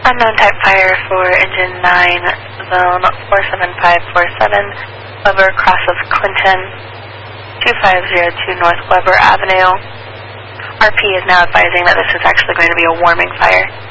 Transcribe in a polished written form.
Unknown type fire for engine 9, zone 47547, Weber cross of Clinton, 2502 North Weber Avenue. RP is now advising that this is actually going to be a warming fire.